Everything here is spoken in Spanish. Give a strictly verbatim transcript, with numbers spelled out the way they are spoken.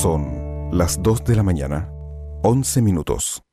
Son las dos de la mañana, once minutos.